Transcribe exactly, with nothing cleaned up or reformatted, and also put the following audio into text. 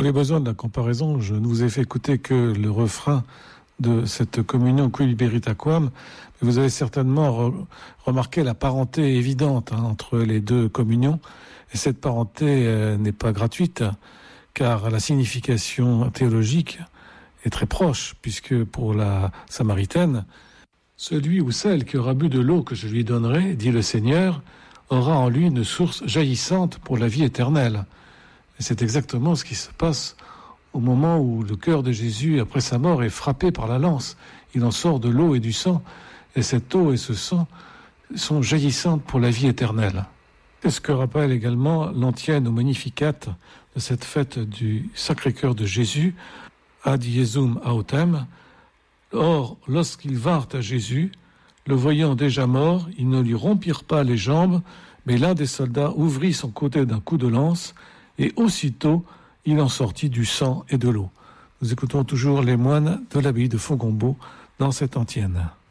Pour les besoins de la comparaison, je ne vous ai fait écouter que le refrain de cette communion Qui liberit aquam, mais vous avez certainement re- remarqué la parenté évidente hein, entre les deux communions, et cette parenté euh, n'est pas gratuite, car la signification théologique est très proche, puisque pour la Samaritaine, celui ou celle qui aura bu de l'eau que je lui donnerai, dit le Seigneur, aura en lui une source jaillissante pour la vie éternelle. Et c'est exactement ce qui se passe au moment où le cœur de Jésus, après sa mort, est frappé par la lance. Il en sort de l'eau et du sang, et cette eau et ce sang sont jaillissantes pour la vie éternelle. C'est ce que rappelle également l'antienne au Magnificat de cette fête du Sacré-Cœur de Jésus, Ad Iesum Autem. Or, lorsqu'ils vinrent à Jésus, le voyant déjà mort, ils ne lui rompirent pas les jambes, mais l'un des soldats ouvrit son côté d'un coup de lance, et aussitôt, il en sortit du sang et de l'eau. Nous écoutons toujours les moines de l'abbaye de Fongombault dans cette antienne.